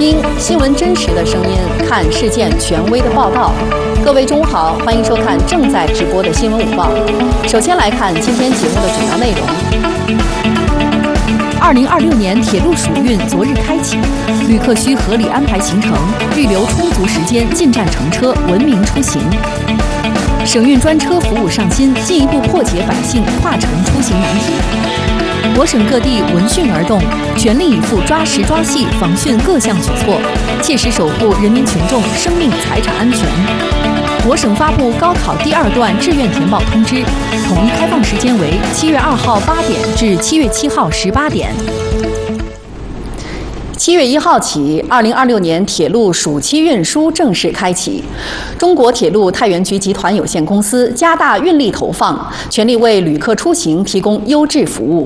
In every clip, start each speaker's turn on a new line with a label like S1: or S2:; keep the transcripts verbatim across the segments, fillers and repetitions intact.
S1: 听新闻真实的声音，看事件权威的报道。各位中午好，欢迎收看正在直播的新闻午报。首先来看今天节目的主要内容。二零二六年铁路暑运昨日开启，旅客需合理安排行程，预留充足时间进站乘车，文明出行。省运专车服务上新，进一步破解百姓跨城出行难题。我省各地闻讯而动，全力以赴抓实抓细防汛各项举措，切实守护人民群众生命财产安全。我省发布高考第二段志愿填报通知，统一开放时间为七月二号八点至七月七号十八点。七月一号起，二零二六年铁路暑期运输正式开启。中国铁路太原局集团有限公司加大运力投放，全力为旅客出行提供优质服务。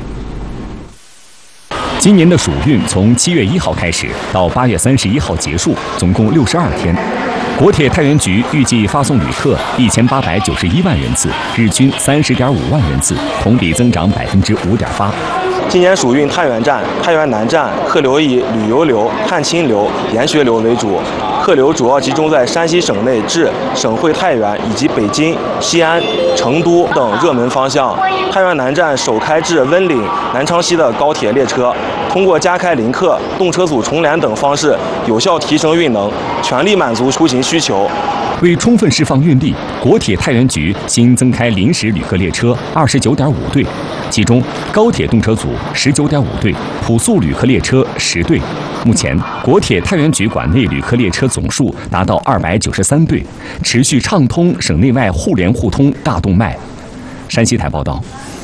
S2: 今年的暑运从七月一号开始到八月三十一号结束，总共六十二天。国铁太原局预计发送旅客一千八百九十一万人次，日均三十点五万人次，同比增长百分之五点八。
S3: 今年暑运太原站、太原南站客流以旅游流、探亲流、研学流为主，客流主要集中在山西省内至省会太原以及北京、西安、成都等热门方向。太原南站首开至温岭、南昌西的高铁列车，通过加开临客、动车组重联等方式，有效提升运能，全力满足出行需求。
S2: 为充分释放运力，国铁太原局新增开临时旅客列车二十九点五对，其中高铁动车组十九点五对，普速旅客列车十对。目前，国铁太原局管内旅客列车总数达到二百九十三对，持续畅通省内外互联互通大动脉。山西台报道。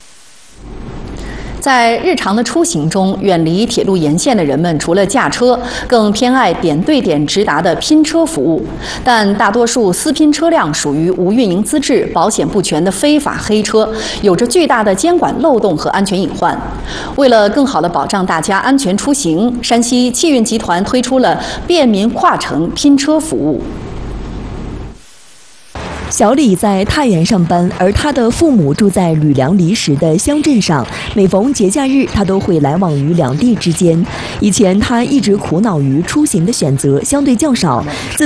S1: 在日常的出行中，远离铁路沿线的人们除了驾车，更偏爱点对点直达的拼车服务。但大多数私拼车辆属于无运营资质、保险不全的非法黑车，有着巨大的监管漏洞和安全隐患。为了更好地保障大家安全出行，山西汽运集团推出了便民跨城拼车服务。
S4: 小李在太原上班，而他的父母住在吕梁离石的乡镇上。每逢节假日，他都会来往于两地之间。以前他一直苦恼于出行的选择相对较少，自